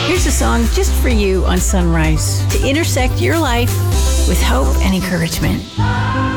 Here's a song just for you on Sunrise to intersect your life with hope and encouragement.